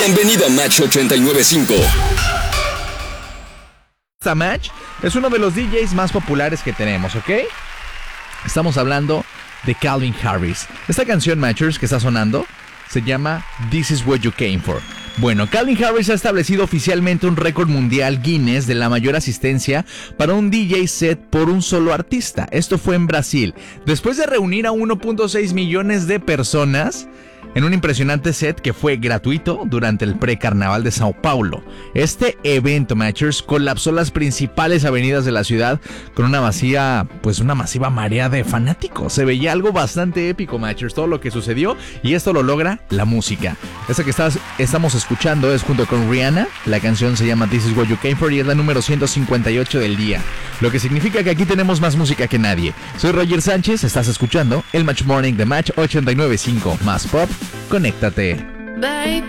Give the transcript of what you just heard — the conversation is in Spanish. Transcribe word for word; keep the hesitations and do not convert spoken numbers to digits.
Bienvenido a Match ochenta y nueve punto cinco. Esta Match es uno de los D Js más populares que tenemos, ¿ok? Estamos hablando de Calvin Harris. Esta canción, Matchers, que está sonando, se llama This Is What You Came For. Bueno, Calvin Harris ha establecido oficialmente un récord mundial Guinness de la mayor asistencia para un D J set por un solo artista. Esto fue en Brasil, después de reunir a uno punto seis millones de personas en un impresionante set que fue gratuito durante el pre-carnaval de Sao Paulo. Este evento, Matchers, colapsó las principales avenidas de la ciudad con una vacía, pues una masiva marea de fanáticos. Se veía algo bastante épico, Matchers, todo lo que sucedió, y esto lo logra la música. Esta que estás, estamos escuchando es junto con Rihanna. La canción se llama This Is What You Came For y es la número ciento cincuenta y ocho del día, lo que significa que aquí tenemos más música que nadie. Soy Roger Sánchez, estás escuchando el Match Morning de Match ochenta y nueve punto cinco, más pop. Conéctate. Bye.